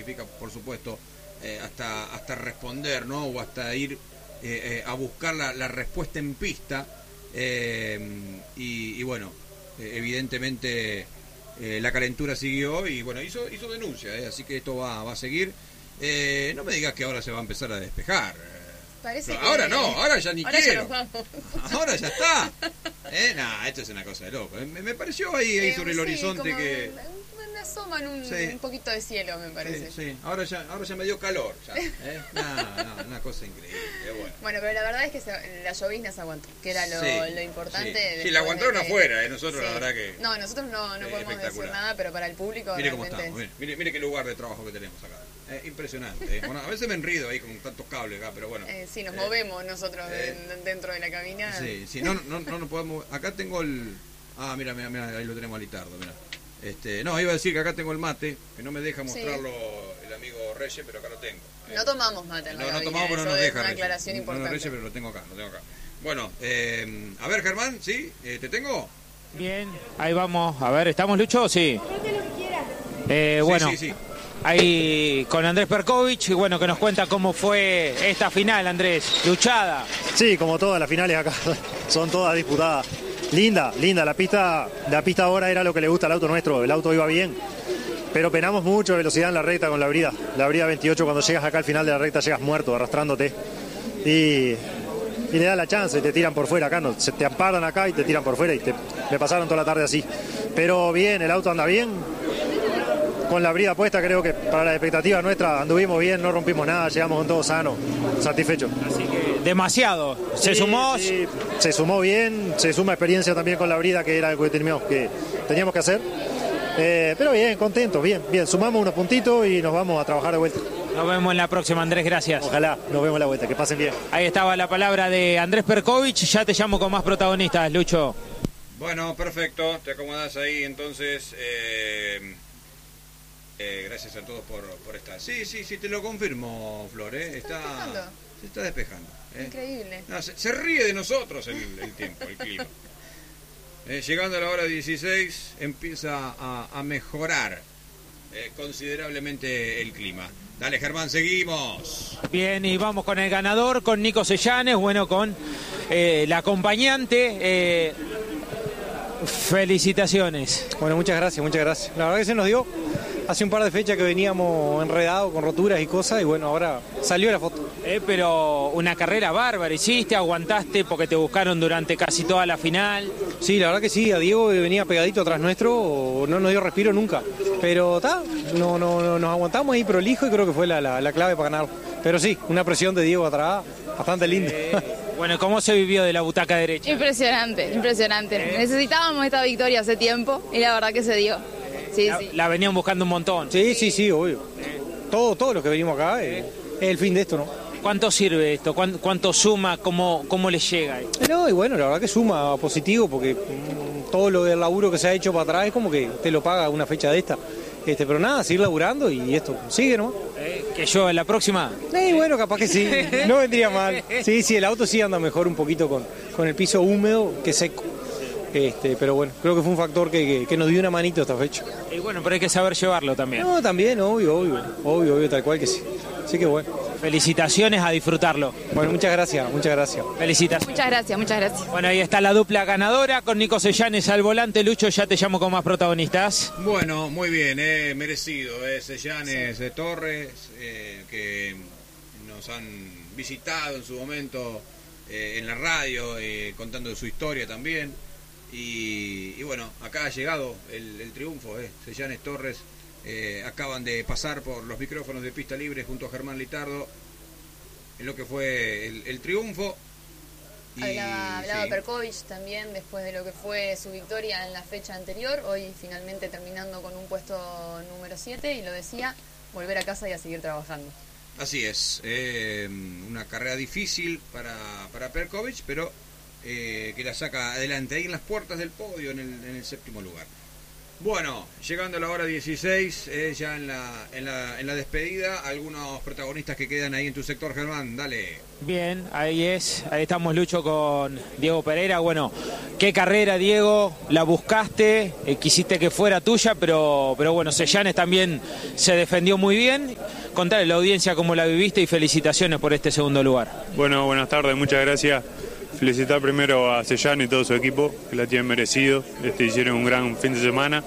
significa, por supuesto, hasta responder, ¿no? O hasta ir a buscar la respuesta en pista. Y bueno, evidentemente la calentura siguió y bueno, hizo denuncia, así que esto va a seguir. No me digas que ahora se va a empezar a despejar. Parece que... Ahora no, ahora ya ni ahora quiero. Ya nos vamos. Ahora ya está. Esto es una cosa de loco. Me pareció ahí sobre el horizonte que... Me asoman un poquito de cielo, me parece. Sí. Ahora ya me dio calor. Una cosa increíble. Bueno, pero la verdad es que la llovizna se aguantó, que era lo importante. Sí, la aguantaron afuera, nosotros la verdad que... No, nosotros no podemos decir nada, pero para el público mire realmente... cómo estamos, mire qué lugar de trabajo que tenemos acá. Impresionante. Bueno, a veces me enrido ahí con tantos cables acá, pero bueno. Sí, nos movemos nosotros dentro de la cabina. Sí, no podemos... Acá tengo el... mira, ahí lo tenemos a Litardo, mira. No, iba a decir que acá tengo el mate, que no me deja mostrarlo el amigo Reyes, pero acá lo tengo. No tomamos mate en la cabina. No tomamos, pero no nos deja. Una aclaración importante. Reyes, pero lo tengo acá. Bueno, a ver, Germán, ¿sí? ¿Te tengo? Bien, ahí vamos. A ver, ¿estamos, Lucho? Sí. Bueno, sí. Ahí con Andrés Perkovich, y bueno, que nos cuenta cómo fue esta final, Andrés. Luchada. Sí, como todas las finales acá, son todas disputadas. Linda, la pista ahora era lo que le gusta al auto nuestro, el auto iba bien, pero penamos mucho de velocidad en la recta con la brida 28, cuando llegas acá al final de la recta llegas muerto, arrastrándote, y le da la chance, te tiran por fuera acá, se te amparan acá y te tiran por fuera, y me pasaron toda la tarde así, pero bien, el auto anda bien, con la brida puesta creo que para la expectativa nuestra anduvimos bien, no rompimos nada, llegamos con todo sano, satisfechos. Así que demasiado, se sumó. Sí, se sumó bien, se suma experiencia también con la brida, que era algo que teníamos que hacer, pero bien, contentos, bien, sumamos unos puntitos y nos vamos a trabajar de vuelta. Nos vemos en la próxima, Andrés, gracias. Ojalá, nos vemos en la vuelta, que pasen bien. Ahí estaba la palabra de Andrés Perkovich, ya te llamo con más protagonistas, Lucho. Bueno, perfecto, te acomodás ahí entonces. Gracias a todos por estar. Sí, te lo confirmo, Flor. Se está despejando. Increíble. No, se ríe de nosotros el tiempo, el clima. Llegando a la hora 16 empieza a mejorar considerablemente el clima. Dale, Germán, seguimos. Bien, y vamos con el ganador, con Nico Sellanes, bueno, con la acompañante. Felicitaciones. Bueno, muchas gracias. La verdad que se nos dio hace un par de fechas que veníamos enredados con roturas y cosas, y bueno, ahora salió la foto. Pero una carrera bárbara hiciste, aguantaste porque te buscaron durante casi toda la final. Sí, la verdad que sí, a Diego venía pegadito atrás nuestro, no nos dio respiro nunca, pero nos aguantamos ahí prolijo y creo que fue la clave para ganar. Pero sí, una presión de Diego atrás, bastante linda. Bueno, ¿cómo se vivió de la butaca derecha? Impresionante. Necesitábamos esta victoria hace tiempo y la verdad que se dio. Sí. La venían buscando un montón. Sí, obvio. Todos los que venimos acá es el fin de esto, ¿no? ¿Cuánto sirve esto? ¿Cuánto suma? ¿Cómo le llega? No, y bueno, la verdad que suma positivo, porque todo lo del laburo que se ha hecho para atrás es como que te lo paga una fecha de esta. Pero nada, seguir laburando y esto sigue, ¿no? ¿Que yo en la próxima? Bueno, capaz que sí, no vendría mal. Sí, el auto sí anda mejor un poquito con el piso húmedo que seco. Pero bueno, creo que fue un factor que nos dio una manito esta fecha. Y bueno, pero hay que saber llevarlo también. No, también, obvio, tal cual que sí. Así que bueno. Felicitaciones, a disfrutarlo. Bueno, muchas gracias. Felicitaciones. Muchas gracias. Bueno, ahí está la dupla ganadora con Nico Sellanes al volante. Lucho, ya te llamo con más protagonistas. Bueno, muy bien, merecido. Sellanes, Torres, que nos han visitado en su momento en la radio, contando de su historia también. Y bueno, acá ha llegado el triunfo. Sellanes, Torres acaban de pasar por los micrófonos de Pista Libre junto a Germán Litardo en lo que fue el triunfo. Hablaba Perkovich también después de lo que fue su victoria en la fecha anterior, hoy finalmente terminando con un puesto número 7, y lo decía, volver a casa y a seguir trabajando. Así es, una carrera difícil para Perkovich, pero que la saca adelante ahí en las puertas del podio en el séptimo lugar. Bueno, llegando a la hora 16, ya en la despedida, algunos protagonistas que quedan ahí en tu sector, Germán, dale. Bien, ahí estamos, Lucho, con Diego Pereira. Bueno, qué carrera, Diego, la buscaste, quisiste que fuera tuya, pero bueno, Seyanes también se defendió muy bien. Contale a la audiencia cómo la viviste y felicitaciones por este segundo lugar. Bueno, buenas tardes, muchas gracias. Felicitar primero a Seyanes y todo su equipo, que la tienen merecido, hicieron un gran fin de semana.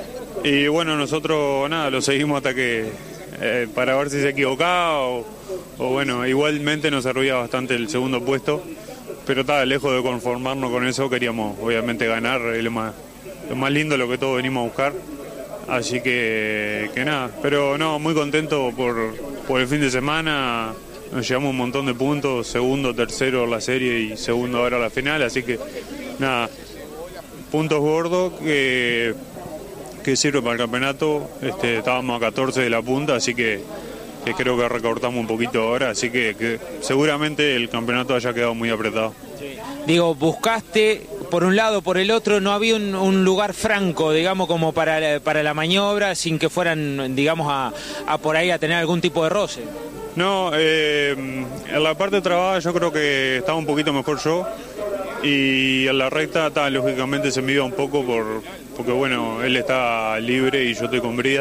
Y bueno, nosotros nada, lo seguimos hasta que, para ver si se equivocaba o bueno, igualmente nos servía bastante el segundo puesto, pero lejos de conformarnos con eso, queríamos obviamente ganar, lo más lindo, lo que todos venimos a buscar. Así que nada, pero no, muy contento por el fin de semana. Nos llevamos un montón de puntos, segundo, tercero la serie y segundo ahora la final, así que nada, puntos gordos que sirve para el campeonato. Estábamos a 14 de la punta, así que creo que recortamos un poquito ahora, así que seguramente el campeonato haya quedado muy apretado. Digo, buscaste por un lado, por el otro, no había un lugar franco, digamos, como para la maniobra, sin que fueran, digamos, a por ahí a tener algún tipo de roce. No, en la parte trabada yo creo que estaba un poquito mejor yo, y en la recta lógicamente se me iba un poco porque bueno, él está libre y yo estoy con brida.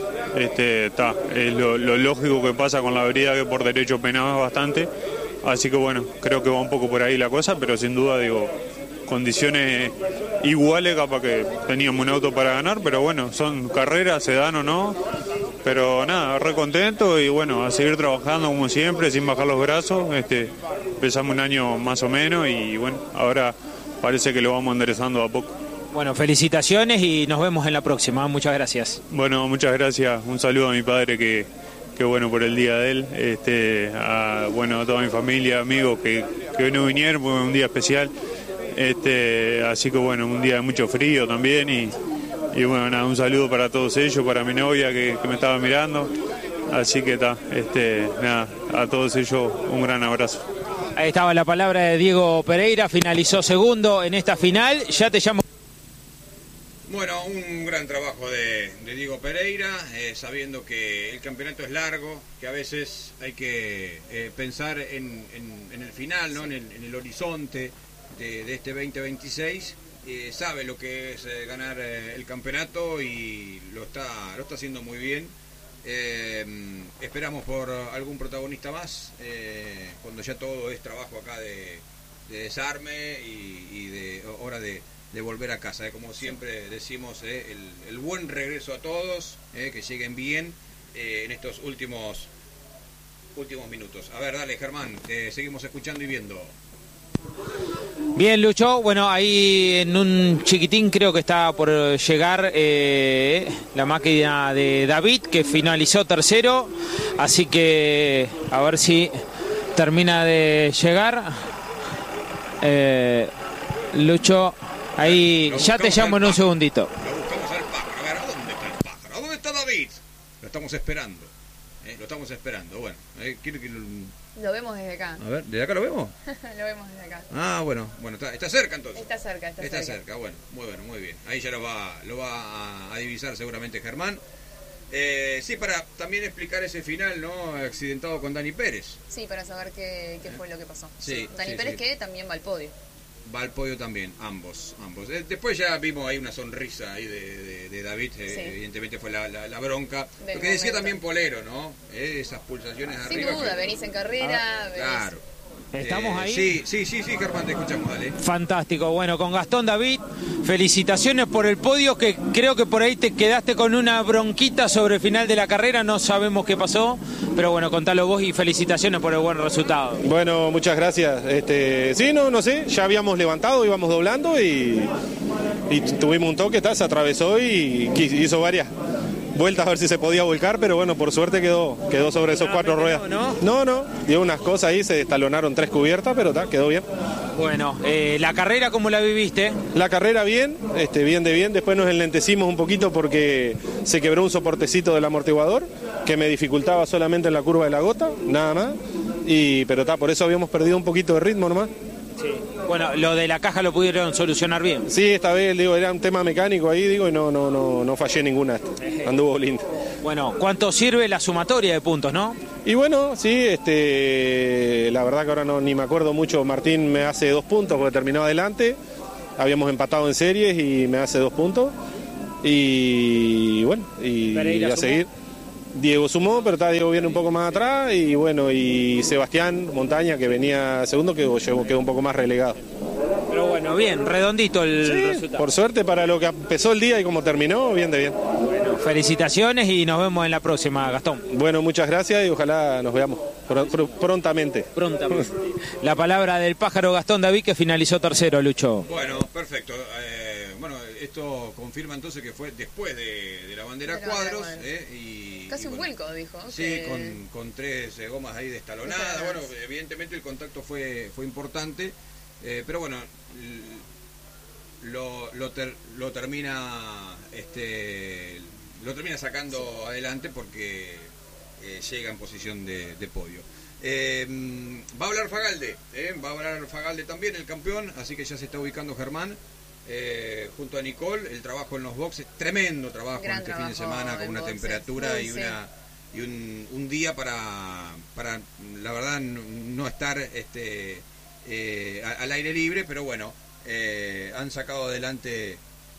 Es lo lógico que pasa con la brida, que por derecho penaba bastante, así que bueno, creo que va un poco por ahí la cosa, pero sin duda, digo, condiciones iguales, capaz que teníamos un auto para ganar, pero bueno, son carreras, se dan o no. Pero nada, re contento y bueno, a seguir trabajando como siempre, sin bajar los brazos. Empezamos un año más o menos y bueno, ahora parece que lo vamos enderezando a poco. Bueno, felicitaciones y nos vemos en la próxima. Muchas gracias. Bueno, muchas gracias. Un saludo a mi padre que bueno, por el día de él. A toda mi familia, amigos que no vinieron, porque es un día especial. Así que bueno, un día de mucho frío también y bueno, nada, un saludo para todos ellos, para mi novia que me estaba mirando, así que nada, a todos ellos un gran abrazo. Ahí estaba la palabra de Diego Pereira, finalizó segundo en esta final, ya te llamo. Bueno, un gran trabajo de Diego Pereira, sabiendo que el campeonato es largo, que a veces hay que pensar en el final, ¿no? en el horizonte de este 2026. Sabe lo que es ganar el campeonato y lo está haciendo muy bien. Esperamos por algún protagonista más cuando ya todo es trabajo acá de desarme y de hora de volver a casa. Como siempre decimos, el buen regreso a todos, que lleguen bien en estos últimos minutos. A ver, dale, Germán, te seguimos escuchando y viendo. Bien, Lucho, bueno, ahí en un chiquitín creo que está por llegar la máquina de David, que finalizó tercero, así que a ver si termina de llegar. Lucho, ahí ya te llamo en un segundito. Lo buscamos al pájaro, a ver, ¿a dónde está el pájaro? ¿A dónde está David? Lo estamos esperando, bueno, quiero que lo vemos desde acá. A ver, ¿desde acá lo vemos? Lo vemos desde acá. Ah, bueno, está cerca entonces. Está cerca, bueno, muy bien. Ahí ya lo va a divisar seguramente Germán. Sí, para también explicar ese final, ¿no? Accidentado con Dani Pérez. Sí, para saber qué fue lo que pasó. Sí, Dani Pérez que también va al podio. Va al podio también, ambos. Después ya vimos ahí una sonrisa ahí de David, evidentemente fue la bronca. Lo que decía también Polero, ¿no? Esas pulsaciones arriba. Sin duda, venís en carrera. Claro. ¿Estamos ahí? Sí, Germán, te escuchamos, dale. Fantástico, bueno, con Gastón David, felicitaciones por el podio, que creo que por ahí te quedaste con una bronquita sobre el final de la carrera, no sabemos qué pasó, pero bueno, contalo vos y felicitaciones por el buen resultado. Bueno, muchas gracias. Sí, no sé, ya habíamos levantado, íbamos doblando y tuvimos un toque, se atravesó y hizo varias vueltas a ver si se podía volcar, pero bueno, por suerte quedó sobre esos 4 ruedas. No, dio unas cosas ahí, se estalonaron 3 cubiertas, pero quedó bien. Bueno, ¿la carrera cómo la viviste? La carrera bien, bien, después nos enlentecimos un poquito porque se quebró un soportecito del amortiguador que me dificultaba solamente en la curva de la gota, nada más, pero por eso habíamos perdido un poquito de ritmo nomás. Sí. Bueno, lo de la caja lo pudieron solucionar bien. Sí, esta vez, digo, era un tema mecánico ahí, digo, y no fallé ninguna. Anduvo lindo. Bueno, ¿cuánto sirve la sumatoria de puntos, no? Y bueno, sí, la verdad que ahora ni me acuerdo mucho. Martín me hace 2 puntos porque terminó adelante. Habíamos empatado en series y me hace 2 puntos. Y bueno, y a seguir. Diego sumó, pero Diego viene un poco más atrás. Y bueno, y Sebastián Montaña, que venía segundo, quedó un poco más relegado. Pero bueno, bien, redondito el resultado. Por suerte, para lo que empezó el día y como terminó, bien de bien. Bueno, felicitaciones y nos vemos en la próxima, Gastón. Bueno, muchas gracias y ojalá nos veamos prontamente. Prontamente. La palabra del pájaro Gastón David, que finalizó tercero, Lucho. Bueno, perfecto. Bueno, esto confirma entonces que fue después de la bandera cuadros. Casi un vuelco, dijo. Sí, con 3 gomas ahí destalonadas. Bueno, evidentemente el contacto fue importante. Pero bueno, lo termina sacando adelante porque llega en posición de podio. Va a hablar Fagalde también, el campeón, así que ya se está ubicando Germán junto a Nicole. El trabajo en los boxes, tremendo trabajo en este fin de semana, con una temperatura y un día para la verdad no estar al aire libre, pero bueno, han sacado adelante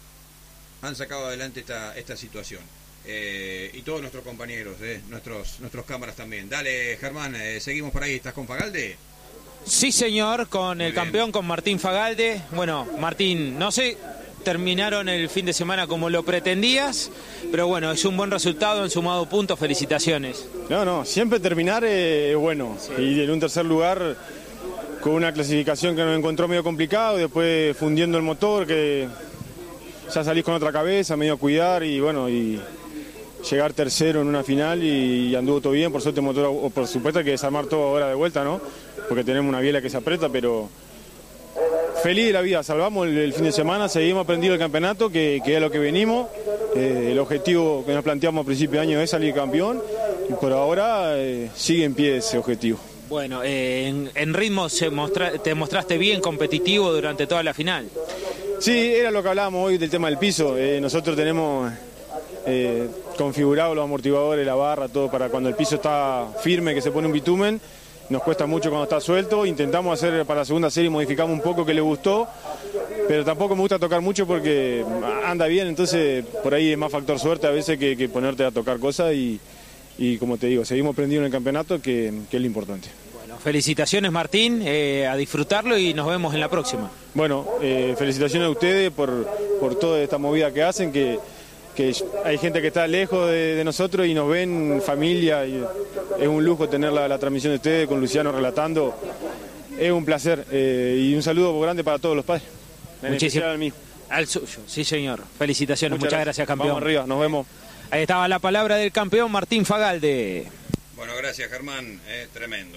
esta situación. Y todos nuestros compañeros, nuestros cámaras también. Dale, Germán, seguimos por ahí. ¿Estás con Fagalde? Sí, señor, con el campeón, con Martín Fagalde. Bueno, Martín, no sé, terminaron el fin de semana como lo pretendías, pero bueno, es un buen resultado, han sumado puntos, felicitaciones. No, siempre terminar es bueno. Sí. Y en un tercer lugar, con una clasificación que nos encontró medio complicado, después fundiendo el motor, que ya salís con otra cabeza, medio a cuidar y bueno, y llegar tercero en una final y anduvo todo bien. Por suerte el motor, por supuesto hay que desarmar todo ahora de vuelta, ¿no? Porque tenemos una biela que se aprieta, pero feliz de la vida, salvamos el fin de semana, seguimos aprendiendo el campeonato, que es lo que venimos. El objetivo que nos planteamos a principio de año es salir campeón y por ahora sigue en pie ese objetivo. Bueno, en ritmo te mostraste bien competitivo durante toda la final. Sí, era lo que hablábamos hoy del tema del piso. Nosotros tenemos configurados los amortiguadores, la barra, todo para cuando el piso está firme, que se pone un bitumen. Nos cuesta mucho cuando está suelto. Intentamos hacer para la segunda serie, modificamos un poco que le gustó, pero tampoco me gusta tocar mucho porque anda bien, entonces por ahí es más factor suerte a veces que ponerte a tocar cosas y como te digo, seguimos prendidos en el campeonato, que es lo importante. Bueno, felicitaciones Martín, a disfrutarlo y nos vemos en la próxima. Bueno, felicitaciones a ustedes por toda esta movida que hacen, que hay gente que está lejos de nosotros y nos ven familia, y es un lujo tener la transmisión de ustedes con Luciano relatando, es un placer y un saludo grande para todos los padres. Muchísimas al suyo, sí señor, felicitaciones, muchas gracias campeón. Vamos arriba, nos vemos. Ahí estaba la palabra del campeón Martín Fagalde. Bueno, gracias Germán, tremendo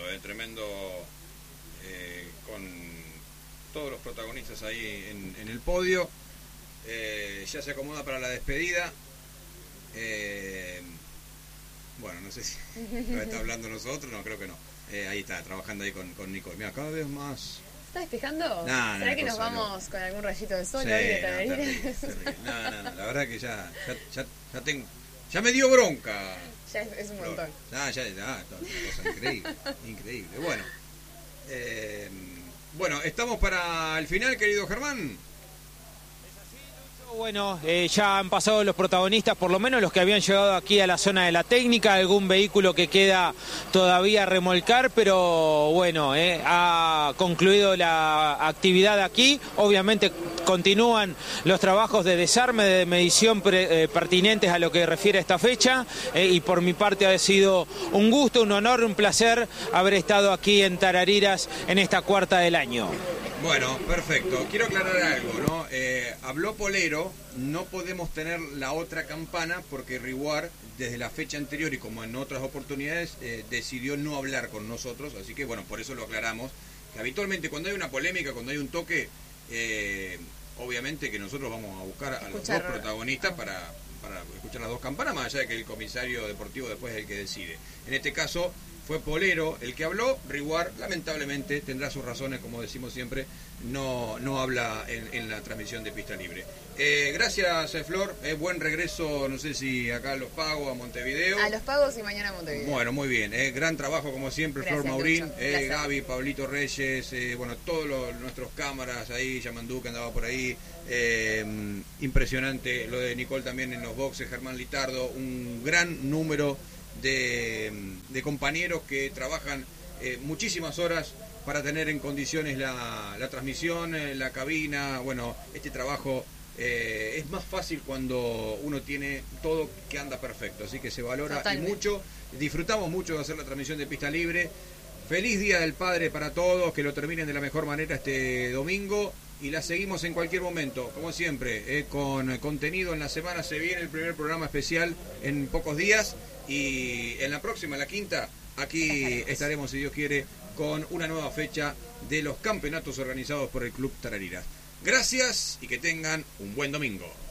con todos los protagonistas ahí en el podio. Ya se acomoda para la despedida. Bueno, no sé si nos está hablando nosotros, no, creo que no. Ahí está, trabajando ahí con Nicole. Mira, cada vez más. ¿Estás despejando? Nah, ¿Será que nos vamos con algún rayito de sol sí, hoy de Tabarires? Terrible. No, la verdad que ya tengo. Ya me dio bronca. Ya es un montón. Toda una cosa increíble. Bueno, estamos para el final, querido Germán. Bueno, ya han pasado los protagonistas, por lo menos los que habían llegado aquí a la zona de la técnica, algún vehículo que queda todavía a remolcar, pero bueno, ha concluido la actividad aquí. Obviamente continúan los trabajos de desarme, de medición pertinentes a lo que refiere a esta fecha, y por mi parte ha sido un gusto, un honor, un placer haber estado aquí en Tarariras en esta cuarta del año. Bueno, perfecto. Quiero aclarar algo, ¿no? Habló Polero, no podemos tener la otra campana porque Reward, desde la fecha anterior y como en otras oportunidades, decidió no hablar con nosotros, así que bueno, por eso lo aclaramos. Que habitualmente cuando hay una polémica, cuando hay un toque, obviamente que nosotros vamos a buscar a los dos protagonistas para escuchar las dos campanas, más allá de que el comisario deportivo después es el que decide. En este caso, fue Polero el que habló. Riguar, lamentablemente, tendrá sus razones, como decimos siempre, no habla en la transmisión de Pista Libre. Gracias, Flor. Buen regreso, no sé si acá a Los Pagos, a Montevideo. A Los Pagos y mañana a Montevideo. Bueno, muy bien. Gran trabajo, como siempre, Gracias, Flor Maurín, Lucho. Gaby, Pablito Reyes, bueno, todos nuestros cámaras ahí, Yamandú que andaba por ahí. Impresionante lo de Nicole también en los boxes, Germán Litardo, un gran número de compañeros que trabajan muchísimas horas para tener en condiciones la transmisión, la cabina. Bueno, este trabajo es más fácil cuando uno tiene todo que anda perfecto, así que se valora y mucho. Disfrutamos mucho de hacer la transmisión de Pista Libre. Feliz Día del Padre para todos, que lo terminen de la mejor manera este domingo, y la seguimos en cualquier momento, como siempre, con contenido en la semana. Se viene el primer programa especial en pocos días, y en la próxima, en la quinta, aquí estaremos, si Dios quiere, con una nueva fecha de los campeonatos organizados por el Club Tarariras. Gracias y que tengan un buen domingo.